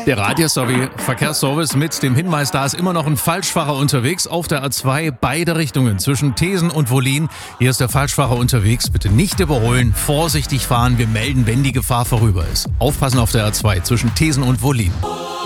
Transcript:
Der Verkehrsservice mit dem Hinweis, da ist immer noch ein Falschfahrer unterwegs auf der A2, beide Richtungen zwischen Thesen und Wollin. Hier ist der Falschfahrer unterwegs, bitte nicht überholen, vorsichtig fahren, wir melden, wenn die Gefahr vorüber ist. Aufpassen auf der A2 zwischen Thesen und Wollin.